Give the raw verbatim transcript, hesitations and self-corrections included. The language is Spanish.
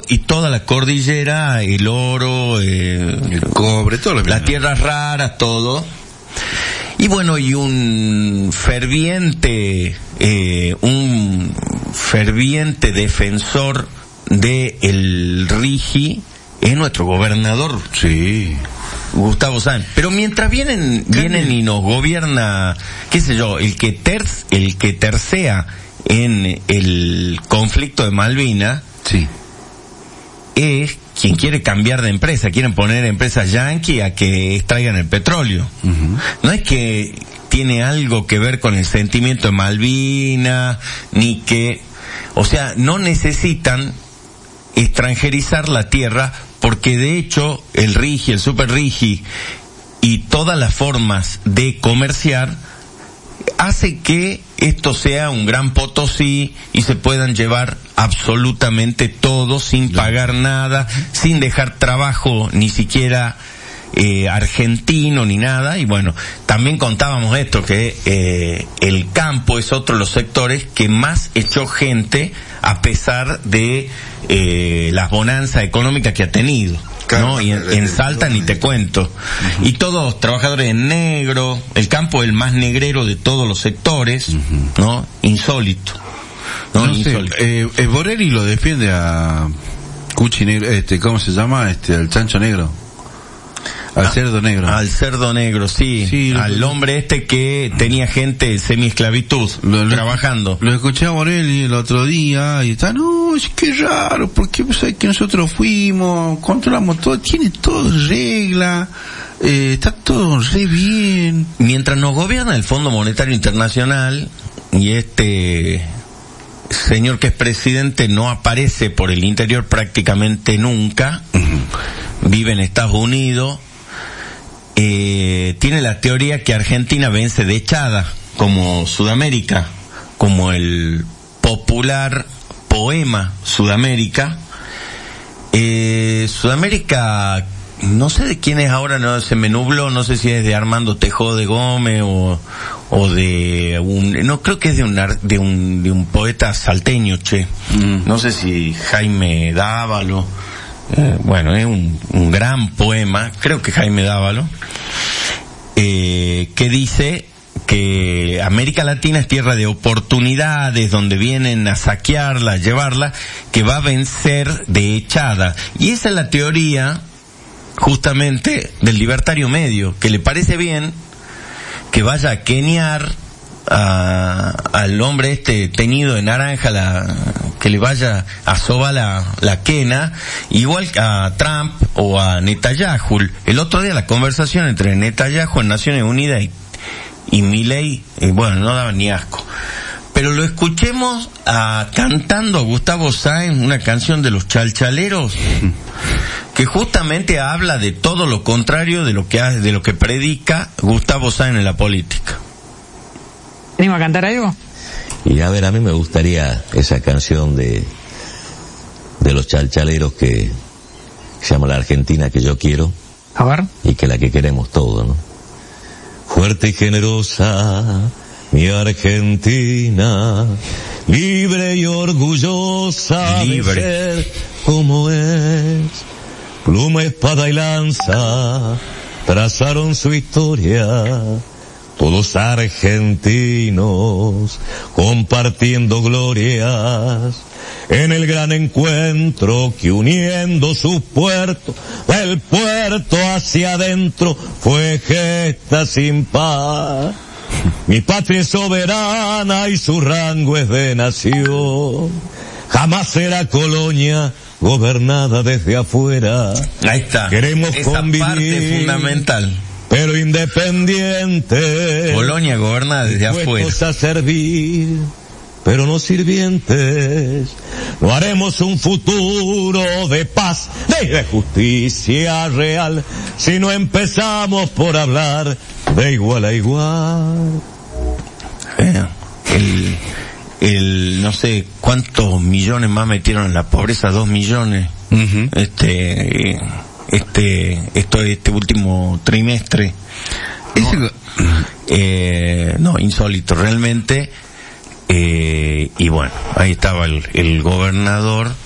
y toda la cordillera, el oro, eh, el cobre, todo lo que las tierras raras, todo. Y bueno, y un ferviente, eh, un ferviente defensor de el Rigi es nuestro gobernador. Sí. Gustavo Sáenz. Pero mientras vienen, vienen y nos gobierna, qué sé yo, el que ter, el que tercea en el conflicto de Malvinas, sí, es quien quiere cambiar de empresa, quieren poner empresas yanqui a que extraigan el petróleo. Uh-huh. No es que tiene algo que ver con el sentimiento de Malvinas, ni que, o sea, no necesitan extranjerizar la tierra, porque de hecho el Rigi, el Super Rigi y todas las formas de comerciar hace que esto sea un gran Potosí y se puedan llevar absolutamente todo sin pagar nada, sin dejar trabajo ni siquiera eh, argentino ni nada. Y bueno, también contábamos esto, que eh, el campo es otro de los sectores que más echó gente a pesar de eh, las bonanzas económicas que ha tenido. Claro, ¿no? Y en, en Salta ni te cuento. Uh-huh. Y todos trabajadores en negro, el campo es el más negrero de todos los sectores, uh-huh. ¿no? Insólito. No, no Insólito. sé, eh, eh, Borelli lo defiende a Cuchi Negro, este, ¿cómo se llama? Este, al chancho negro. Al ah, cerdo negro. Al cerdo negro, sí. sí al lo, hombre este que tenía gente semi-esclavitud lo, lo, trabajando. Lo escuché a Borelli el otro día y está, no, es que raro, porque pues, que nosotros fuimos, controlamos todo, tiene todo en regla, eh, está todo re bien. Mientras nos gobierna el Fondo Monetario Internacional y este señor que es presidente no aparece por el interior prácticamente nunca, uh-huh. vive en Estados Unidos. Eh, tiene la teoría que Argentina vence de echada, como Sudamérica, como el popular poema Sudamérica. Eh, Sudamérica, no sé de quién es ahora, no se me nubló, no sé si es de Armando Tejó de Gómez o, o de un, no creo que es de un, de un, de un poeta salteño, che. Mm. No sé si Jaime Dávalo. Eh, bueno, es un, un gran poema, creo que Jaime Dávalo, eh, que dice que América Latina es tierra de oportunidades, donde vienen a saquearla, a llevarla, que va a vencer de echada. Y esa es la teoría, justamente, del libertario medio, que le parece bien que vaya a keniar a, al hombre este teñido de naranja, la, que le vaya a sobar la, la quena, igual a Trump o a Netanyahu. El otro día la conversación entre Netanyahu en Naciones Unidas y, y Milei, eh, bueno, no daba ni asco. Pero lo escuchemos a, cantando a Gustavo Sáenz una canción de los Chalchaleros, que justamente habla de todo lo contrario de lo que de lo que predica Gustavo Sáenz en la política. ¿Venimos a cantar algo? Y a ver, a mí me gustaría esa canción de de los Chalchaleros que se llama La Argentina que yo quiero. A ver. Y que la que queremos todos, ¿no? Fuerte y generosa, mi Argentina, libre y orgullosa libre. de ser como es. Pluma, espada y lanza trazaron su historia. Todos argentinos compartiendo glorias en el gran encuentro que uniendo sus puertos del puerto hacia adentro fue gesta sin par. Mi patria es soberana y su rango es de nación. Jamás será colonia gobernada desde afuera. Ahí está. Queremos esa convivir, parte fundamental. Pero independiente. Colonia gobernada desde afuera. A servir, pero no sirvientes. No haremos un futuro de paz, de justicia real, si no empezamos por hablar de igual a igual. Eh, el, el, no sé cuántos millones más metieron en la pobreza, dos millones. Uh-huh. Este, eh, este, esto, este último trimestre. No, eh, no, insólito realmente. Eh, y bueno, ahí estaba el, el gobernador